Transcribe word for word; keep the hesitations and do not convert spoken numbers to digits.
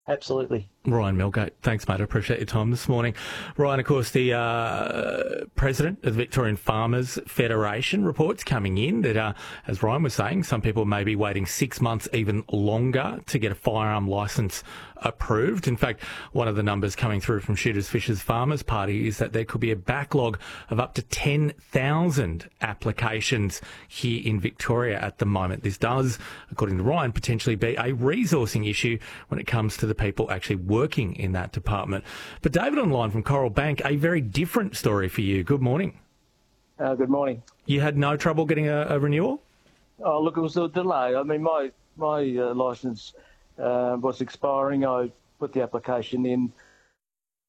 Absolutely. Ryan Milgate, thanks, mate. I appreciate your time this morning. Ryan, of course, the uh, president of the Victorian Farmers Federation, reports coming in that, uh, as Ryan was saying, some people may be waiting six months, even longer, to get a firearm licence approved. In fact, one of the numbers coming through from Shooters Fishers Farmers Party is that there could be a backlog of up to ten thousand applications here in Victoria at the moment. This does, according to Ryan, potentially be a resourcing issue when it comes to the people actually working in that department. But David online from Coral Bank, a very different story for you. Good morning. Uh, good morning. You had no trouble getting a, a renewal? Oh, look, it was a delay. I mean, my my uh, licence uh, was expiring. I put the application in